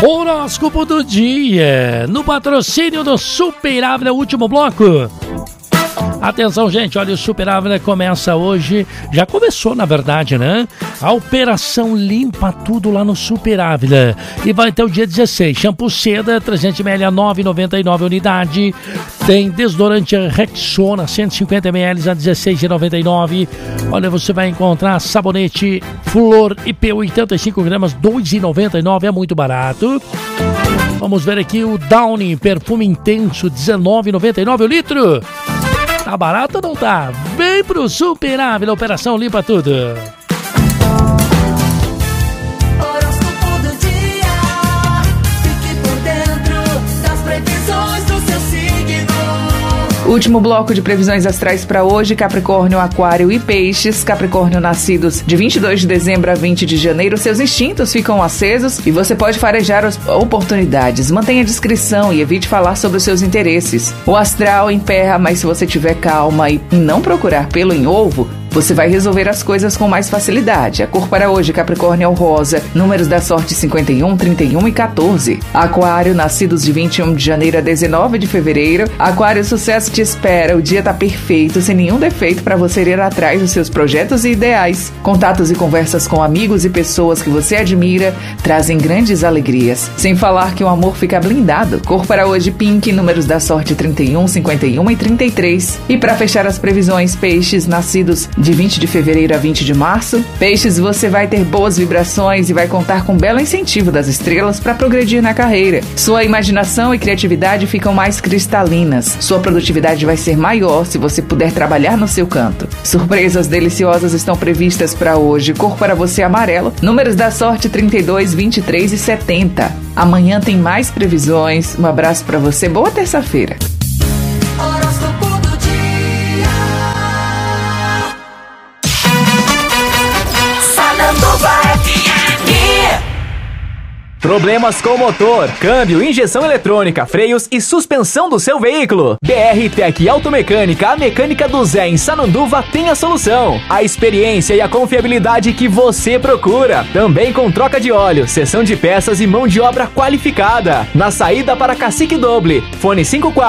Horóscopo do dia, no patrocínio do Super Ávila, último bloco. Atenção, gente, olha, o Super Ávila começa hoje, já começou na verdade, né? A operação Limpa Tudo lá no Super Ávila. E vai até o dia 16. Shampoo Seda, 300ml a 9,99 unidade. Tem desodorante Rexona, 150ml a 16,99. Olha, você vai encontrar sabonete Flor IP 85 gramas, 2,99, é muito barato. Vamos ver aqui o Downy Perfume Intenso, 19,99 o litro. Tá barato ou não tá? Vem pro Super Ávila, Operação Limpa Tudo. Horóscopo do dia. Fique por dentro das previsões do seu signo. Último bloco de previsões astrais para hoje: Capricórnio, Aquário e Peixes. Capricórnio, nascidos de 22 de dezembro a 20 de janeiro, seus instintos ficam acesos e você pode farejar as oportunidades. Mantenha discrição e evite falar sobre os seus interesses. O astral emperra, mas se você tiver calma e não procurar pelo em ovo, você vai resolver as coisas com mais facilidade. A cor para hoje, Capricórnio, é o rosa. Números da sorte: 51, 31 e 14. Aquário, nascidos de 21 de janeiro a 19 de fevereiro. Aquário, sucesso te espera. O dia tá perfeito, sem nenhum defeito para você ir atrás dos seus projetos e ideais. Contatos e conversas com amigos e pessoas que você admira trazem grandes alegrias. Sem falar que o amor fica blindado. Cor para hoje, pink. Números da sorte: 31, 51 e 33. E para fechar as previsões, Peixes, nascidos de 20 de fevereiro a 20 de março. Peixes, você vai ter boas vibrações e vai contar com um belo incentivo das estrelas para progredir na carreira. Sua imaginação e criatividade ficam mais cristalinas. Sua produtividade vai ser maior se você puder trabalhar no seu canto. Surpresas deliciosas estão previstas para hoje. Cor para você, amarelo. Números da sorte: 32, 23 e 70. Amanhã tem mais previsões. Um abraço para você. Boa terça-feira. Horóscopo do dia. Sananduva FM. Problemas com motor, câmbio, injeção eletrônica, freios e suspensão do seu veículo? BR Tech Automecânica, a mecânica do Zé em Sananduva tem a solução. A experiência e a confiabilidade que você procura. Também com troca de óleo, cessão de peças e mão de obra qualificada. Na saída para Cacique Doble. Fone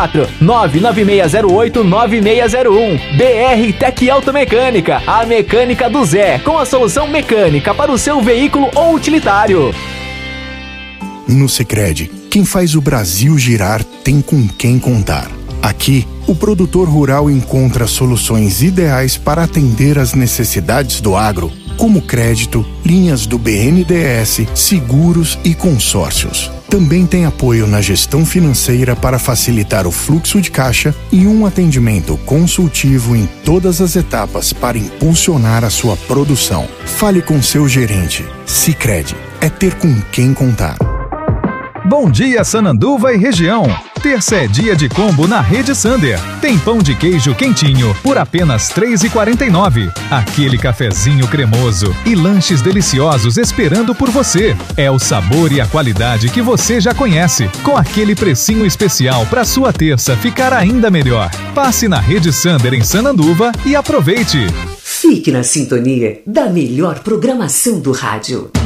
54-99608-9601. BR Tech Automecânica, a mecânica do Zé, com a solução mecânica para o seu veículo ou utilitário. No Sicredi, quem faz o Brasil girar tem com quem contar. Aqui, o produtor rural encontra soluções ideais para atender às necessidades do agro, como crédito, linhas do BNDES, seguros e consórcios. Também tem apoio na gestão financeira para facilitar o fluxo de caixa e um atendimento consultivo em todas as etapas para impulsionar a sua produção. Fale com seu gerente. Sicredi é ter com quem contar. Bom dia, Sananduva e região. Terça é dia de combo na Rede Sander. Tem pão de queijo quentinho por apenas R$ 3,49. Aquele cafezinho cremoso e lanches deliciosos esperando por você. É o sabor e a qualidade que você já conhece, com aquele precinho especial para sua terça ficar ainda melhor. Passe na Rede Sander em Sananduva e aproveite. Fique na sintonia da melhor programação do rádio.